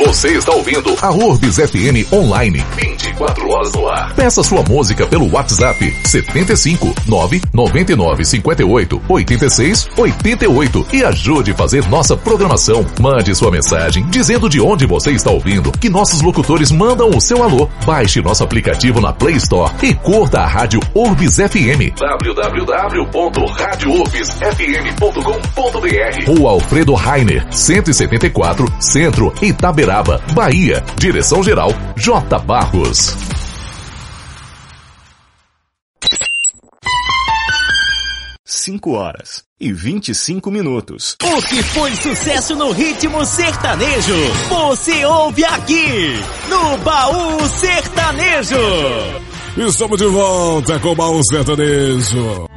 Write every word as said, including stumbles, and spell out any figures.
Você está ouvindo a Urbs F M Online. vinte e quatro horas no ar. Peça sua música pelo WhatsApp setenta e cinco, nove nove nove cinco oito, oito seis oito oito e ajude a fazer nossa programação. Mande sua mensagem dizendo de onde você está ouvindo, que nossos locutores mandam o seu alô. Baixe nosso aplicativo na Play Store e curta a rádio Urbs F M. w w w ponto rádio urbs f m ponto com ponto b r. Rua Alfredo Rainer, cento e setenta e quatro, Centro, Itaberaba, Bahia. Direção-geral, J. Barros. cinco horas e vinte e cinco minutos. O que foi sucesso no ritmo sertanejo, você ouve aqui, no Baú Sertanejo. Estamos de volta com o Baú Sertanejo.